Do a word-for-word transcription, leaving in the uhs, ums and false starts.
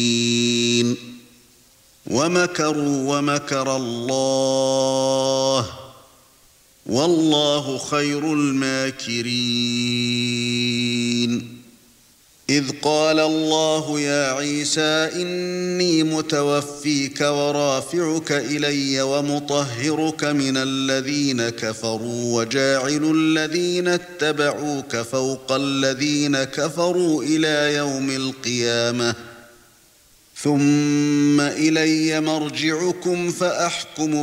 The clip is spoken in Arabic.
ومكروا ومكر الله والله خير الماكرين إذ قال الله يا عيسى إني متوفيك ورافعك إلي ومطهرك من الذين كفروا وجاعل الذين اتبعوك فوق الذين كفروا إلى يوم القيامة ثم إلي مرجعكم فأحكم